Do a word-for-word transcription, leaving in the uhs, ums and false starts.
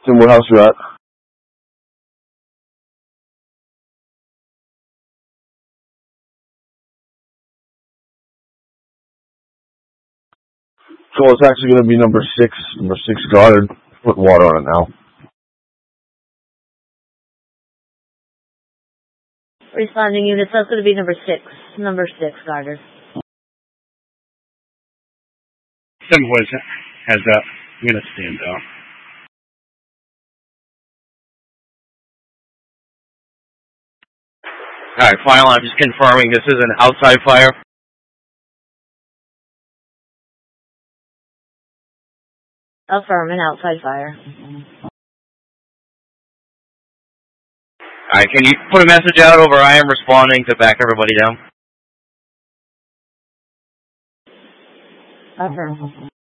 Tim, what house you at? So it's actually going to be number six, number six guarded. Put water on it now. Responding units, that's going to be number six. Number six guarded. Some voice has up. Unit stand up. Alright, final, I'm just confirming this is an outside fire. Affirm, an outside fire. Alright, can you put a message out over I am responding to back everybody down? Affirm.